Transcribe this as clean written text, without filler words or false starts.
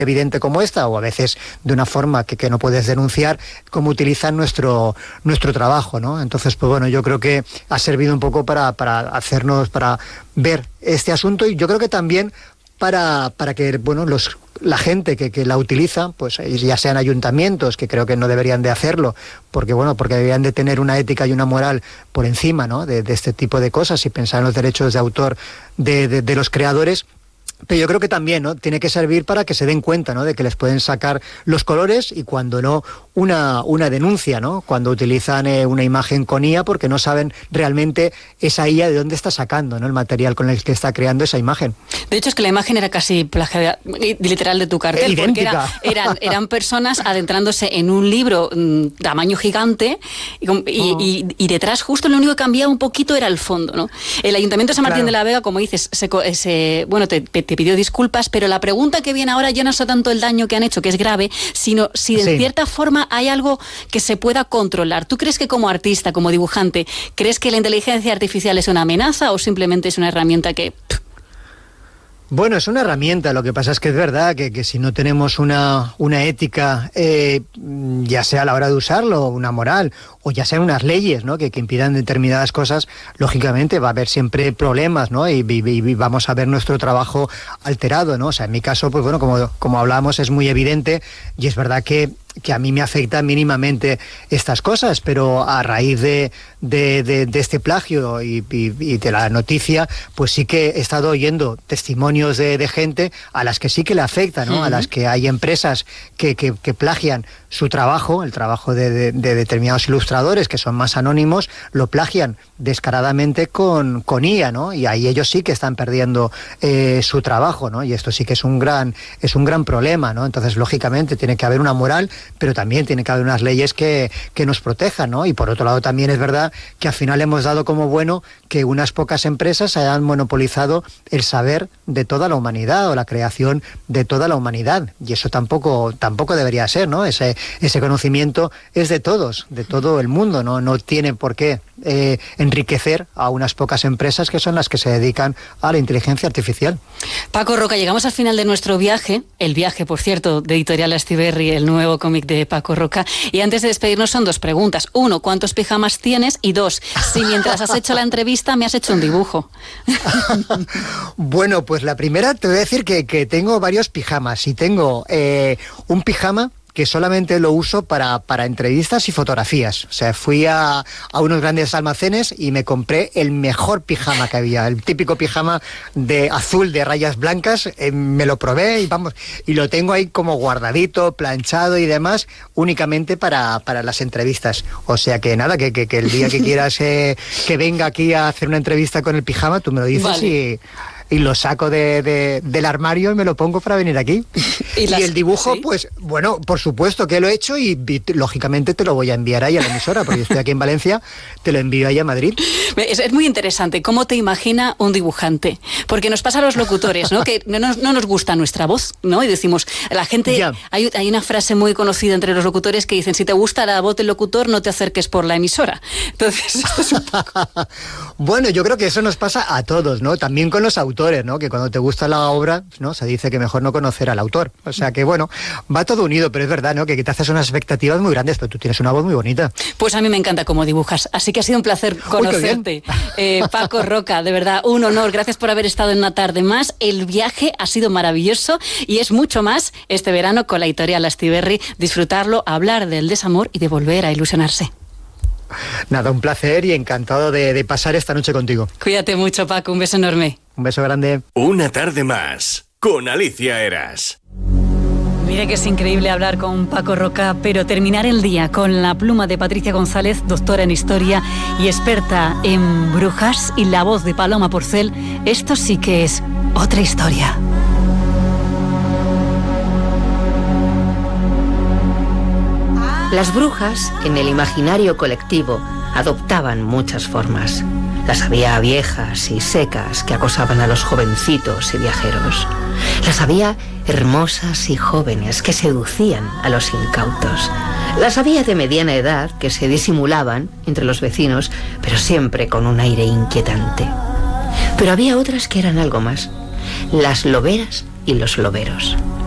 evidente como esta, o a veces de una forma que no puedes denunciar, cómo utilizan nuestro trabajo, ¿no? Entonces, pues bueno, yo creo que ha servido un poco para ver este asunto, y yo creo que también para que, bueno, la gente que la utiliza, pues ya sean ayuntamientos, que creo que no deberían de hacerlo, porque deberían de tener una ética y una moral por encima, ¿no?, de este tipo de cosas, y pensar en los derechos de autor de los creadores. Pero yo creo que también, ¿no?, tiene que servir para que se den cuenta, ¿no?, de que les pueden sacar los colores, y cuando no, una denuncia, ¿no?, cuando utilizan una imagen con IA, porque no saben realmente esa IA de dónde está sacando, ¿no?, el material con el que está creando esa imagen. De hecho, es que la imagen era casi plagiada, literal, de tu cartel, idéntica. Porque eran personas adentrándose en un libro tamaño gigante, y detrás justo lo único que cambiaba un poquito era el fondo, ¿no? El Ayuntamiento de San Martín de la Vega, como dices, te pidió disculpas, pero la pregunta que viene ahora ya no es tanto el daño que han hecho, que es grave, sino si de cierta forma hay algo que se pueda controlar. ¿Tú crees que como artista, como dibujante, crees que la inteligencia artificial es una amenaza o simplemente es una herramienta que... Bueno, es una herramienta, lo que pasa es que es verdad que si no tenemos una ética, ya sea a la hora de usarlo, una moral, o ya sean unas leyes, ¿no?, que impidan determinadas cosas, lógicamente va a haber siempre problemas, ¿no?, y vamos a ver nuestro trabajo alterado, ¿no? O sea, en mi caso, pues bueno, como hablábamos, es muy evidente, y es verdad que a mí me afecta mínimamente estas cosas, pero a raíz de este plagio y de la noticia, pues sí que he estado oyendo testimonios de gente a las que sí que le afecta, ¿no? A las que hay empresas que plagian su trabajo, el trabajo de determinados ilustradores que son más anónimos, lo plagian descaradamente con IA, ¿no? Y ahí ellos sí que están perdiendo su trabajo, ¿no? Y esto sí que es un gran problema, ¿no? Entonces, lógicamente, tiene que haber una moral, pero también tiene que haber unas leyes que nos protejan, ¿no? Y por otro lado también es verdad que al final hemos dado como bueno que unas pocas empresas hayan monopolizado el saber de toda la humanidad, o la creación de toda la humanidad, y eso tampoco debería ser, ¿no? Ese conocimiento es de todos, de todo el mundo, no tiene por qué enriquecer a unas pocas empresas que son las que se dedican a la inteligencia artificial. Paco Roca, llegamos al final de nuestro viaje, el viaje, por cierto, de Editorial Astiberri, el nuevo cómic de Paco Roca, y antes de despedirnos son dos preguntas. Uno, ¿cuántos pijamas tienes? Y dos, si mientras has hecho la entrevista me has hecho un dibujo. Bueno, pues la primera te voy a decir que tengo varios pijamas, y tengo un pijama que solamente lo uso para entrevistas y fotografías. O sea, fui a unos grandes almacenes y me compré el mejor pijama que había, el típico pijama de azul de rayas blancas, me lo probé y lo tengo ahí como guardadito, planchado y demás, únicamente para las entrevistas. O sea que nada, que el día que quieras que venga aquí a hacer una entrevista con el pijama, tú me lo dices. Vale. Y lo saco del armario y me lo pongo para venir aquí. Y el dibujo, ¿sí? Pues bueno, por supuesto que lo he hecho, y lógicamente te lo voy a enviar ahí a la emisora, porque yo estoy aquí en Valencia, te lo envío ahí a Madrid. Es muy interesante cómo te imagina un dibujante, porque nos pasa a los locutores, ¿no? Que no nos gusta nuestra voz, ¿no? Y decimos, la gente, hay una frase muy conocida entre los locutores que dicen, si te gusta la voz del locutor, no te acerques por la emisora. Entonces, esto es un poco... Bueno, yo creo que eso nos pasa a todos, ¿no? También con los autores, ¿no? Que cuando te gusta la obra, ¿no? Se dice que mejor no conocer al autor. O sea que, bueno, va todo unido, pero es verdad, ¿no? Que te haces unas expectativas muy grandes, pero tú tienes una voz muy bonita. Pues a mí me encanta cómo dibujas, así que ha sido un placer conocerte. Paco Roca, de verdad, un honor. Gracias por haber estado en una tarde más. El viaje ha sido maravilloso y es mucho más este verano con la Editorial Astiberri. Disfrutarlo, hablar del desamor y de volver a ilusionarse. Nada, un placer y encantado de pasar esta noche contigo. Cuídate mucho, Paco, un beso enorme. Un beso grande. Una tarde más con Alicia Eras. Mire que es increíble hablar con Paco Roca, pero terminar el día con la pluma de Patricia González, doctora en historia y experta en brujas, y la voz de Paloma Porcel, esto sí que es otra historia. Las brujas, en el imaginario colectivo, adoptaban muchas formas. Las había viejas y secas que acosaban a los jovencitos y viajeros. Las había hermosas y jóvenes que seducían a los incautos. Las había de mediana edad que se disimulaban entre los vecinos, pero siempre con un aire inquietante. Pero había otras que eran algo más: las loberas y los loberos.